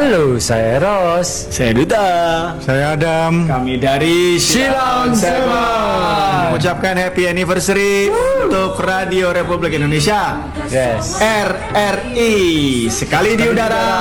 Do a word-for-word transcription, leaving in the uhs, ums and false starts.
Halo, saya Ros. Saya Duta. Saya Adam. Kami dari Shillong Seven mengucapkan happy anniversary Woo! Untuk Radio Republik Indonesia. Yes. R R I sekali di udara.